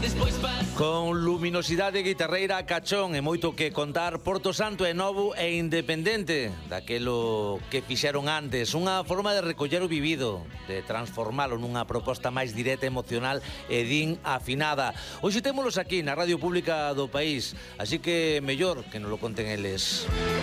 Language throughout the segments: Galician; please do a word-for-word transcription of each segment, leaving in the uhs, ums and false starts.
Con luminosidade guitarreira a cachón e moito que contar, Porto Santo é novo e independente daquelo que fixeron antes. Unha forma de recoller o vivido, de transformalo nunha proposta máis directa, emocional e din afinada. Hoxe témolos aquí na Radio Pública do País, así que mellor que nos lo conten eles.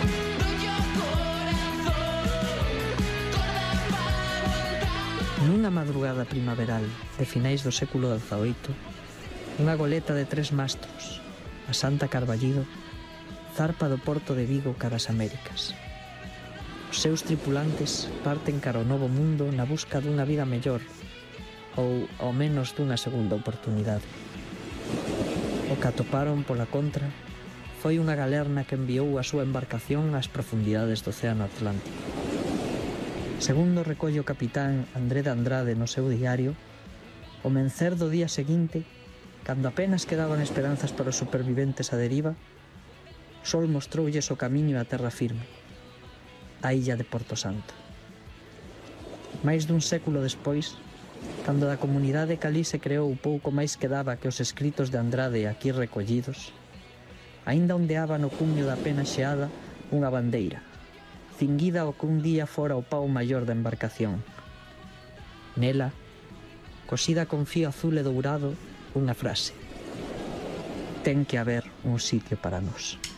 Nunha madrugada primaveral de finais do século dezaoito, unha goleta de tres mastros, a Santa Carballido, zarpa do porto de Vigo cara as Américas. Os seus tripulantes parten cara ao novo mundo na busca dunha vida mellor, ou ao menos dunha segunda oportunidade. O que atoparon pola contra foi unha galerna que enviou a súa embarcación ás profundidades do Océano Atlántico. Segundo recolle o capitán André de Andrade no seu diario, o mencer do día seguinte, cando apenas quedaban esperanzas para os superviventes a deriva, o sol mostroulles o camiño á terra firme, a illa de Porto Santo. Mais dun século despois, cando da comunidade calí se creou pouco máis que daba que os escritos de Andrade aquí recollidos, aínda ondeaba no cumio da pena xeada unha bandeira, cinguida ao que un día fora o pau maior da embarcación. Nela, cosida con fío azul e dourado, unha frase: ten que haber un sitio para nós.